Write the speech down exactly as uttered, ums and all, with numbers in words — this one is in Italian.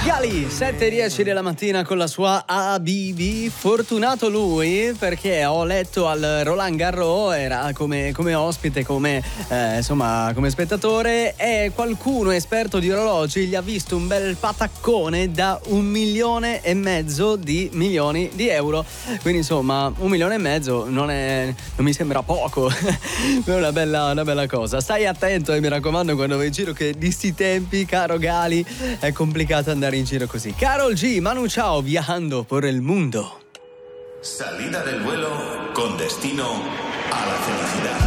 Gali, sette e dieci della mattina con la sua A B B. Fortunato lui, perché ho letto al Roland Garros, era come, come ospite, come eh, insomma come spettatore, e qualcuno esperto di orologi gli ha visto un bel pataccone da un milione e mezzo di milioni di euro. Quindi insomma un milione e mezzo non è, non mi sembra poco. È una bella, una bella cosa. Stai attento, e mi raccomando, quando vai in giro, che di sti tempi, caro Gali, è complicato andare in giro così. Karol G, Manu Chao, viajando por el mundo. Salida del vuelo con destino a la felicidad.